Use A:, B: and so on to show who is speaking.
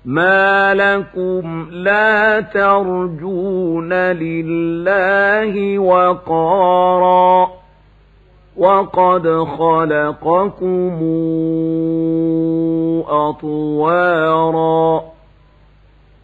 A: ما لكم لا ترجون لله وقارا وقد خلقكم أطوارا